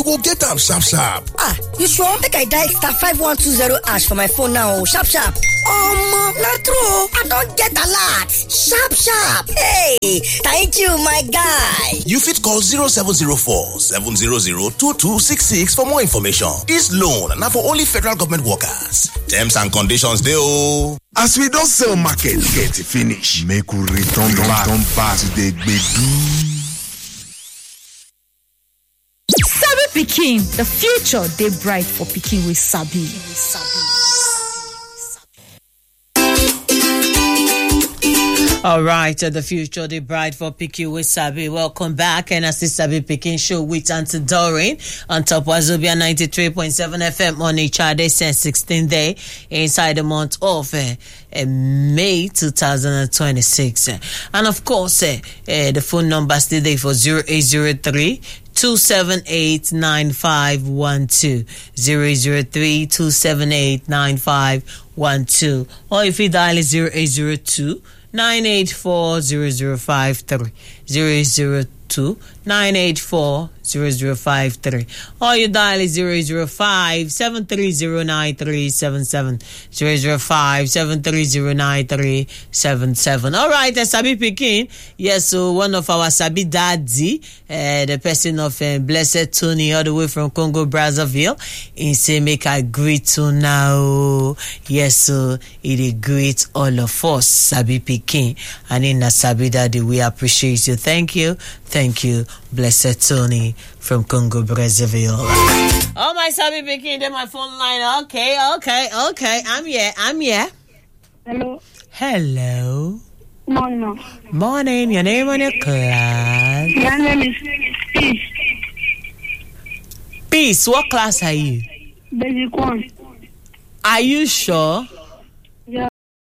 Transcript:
go get am sharp sharp. You sure? Make I die *5120# for my phone now. Sharp sharp. Na true. I don't get a lot. Sharp sharp. Hey, thank you, my guy. You fit call 0704 700 2266 for more information. This loan na for only federal government workers. Terms and conditions dey o. As we don't sell market get finish, make we return back to the gbedu. Sabi Pikin, the future dey bright for Pikin with Sabi. All right, the future, the bright for Pikin with Sabi. Welcome back, and as the Sabi Pikin show with Auntie Doreen on top of Wazobia 93.7 FM on HRD 16th day inside the month of May 2026. And of course, the phone number still there for 0803 278-9512 003-278-9512, or if you dial 0802 984-0053 002-984-0053, or you dial 005-730-9377 005-730-9377. All right, Sabi Pikin. Yes, so one of our Sabi daddy, the person of Blessed Tony, all the way from Congo Brazzaville, he say make I greet to now. Yes, so it greet all of us, Sabi Pikin, and in the Sabi daddy, we appreciate you. Thank you, Blessed Tony from Congo Brazzaville. Oh, my Sabi Pikin, then my phone line. Okay. I'm here. Hello. Morning. Your name and your class? My name is Peace. Peace, what class are you? Basic 1. Are you sure?